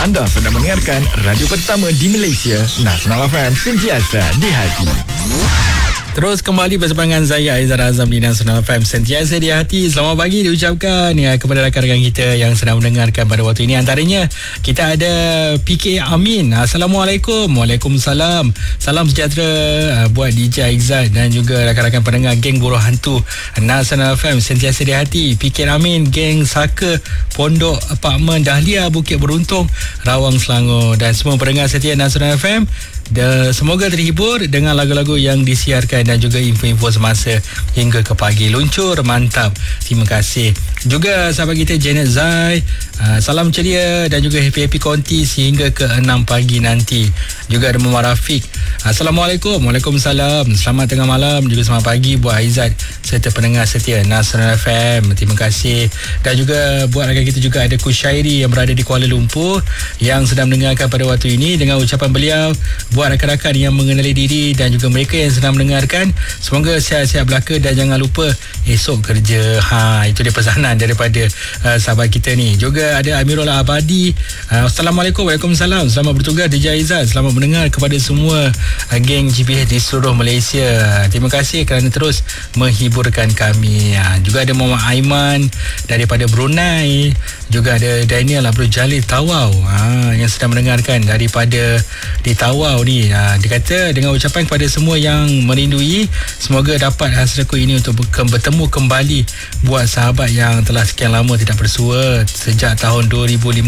Anda sedang mendengarkan radio pertama di Malaysia, Nasional FM, sentiasa di hati. Terus kembali bersama dengan saya Aizat Azam di Nasional FM, sentiasa di hati. Selamat pagi diucapkan kepada rakan-rakan kita yang sedang mendengarkan pada waktu ini. Antaranya kita ada PK Amin. Assalamualaikum. Waalaikumsalam. Salam sejahtera buat DJ Aizat dan juga rakan-rakan pendengar geng Buruh Hantu Nasional FM, sentiasa di hati. PK Amin, geng Saka Pondok Apartmen Dahlia Bukit Beruntung, Rawang, Selangor, dan semua pendengar setia Nasional FM. Semoga terhibur dengan lagu-lagu yang disiarkan dan juga info-info semasa hingga ke pagi. Luncur mantap. Terima kasih. Juga sahabat kita Janet Zai, salam ceria dan juga happy-happy konti sehingga ke 6 pagi nanti. Juga ada Muhammad Rafiq. Assalamualaikum. Waalaikumsalam. Selamat tengah malam juga selamat pagi buat Aizat serta pendengar setia Nasional FM. Terima kasih. Dan juga buat rakan kita juga ada Kushairi yang berada di Kuala Lumpur yang sedang mendengarkan pada waktu ini. Dengan ucapan beliau, buat rakan-rakan yang mengenali diri dan juga mereka yang sedang mendengarkan, semoga sihat-sihat belaka dan jangan lupa esok kerja. Itu dia pesanan daripada sahabat kita ni. Juga ada Amirul Abadi. Assalamualaikum. Waalaikumsalam. Selamat bertugas DJ Aizat. Selamat mendengar kepada semua geng GPH di seluruh Malaysia. Terima kasih kerana terus menghiburkan kami. Juga ada Muhammad Aiman daripada Brunei. Juga ada Daniel Abdul Jalil Tawau yang sedang mendengarkan daripada di Tawau ni. Dia kata dengan ucapan kepada semua yang merindui, semoga dapat hasil rekod ini untuk bertemu kembali buat sahabat yang telah sekian lama tidak bersua sejak tahun 2015.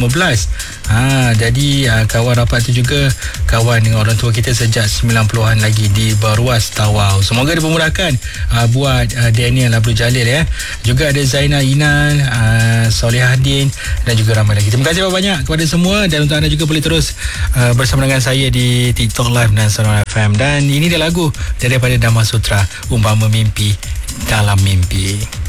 Jadi kawan rapat tu juga kawan dengan orang tua kita sejak 90-an lagi di Baruas Tawau. Semoga dipermudahkan buat Daniel Abdul Jalil ya. Juga ada Zainal Inan, Solihadin dan juga ramai lagi. Terima kasih banyak kepada semua, dan untuk anda juga boleh terus bersama dengan saya di TikTok Live Nasional FM. Dan ini dia lagu daripada Dhamma Sutra, Umpama Mimpi Dalam Mimpi.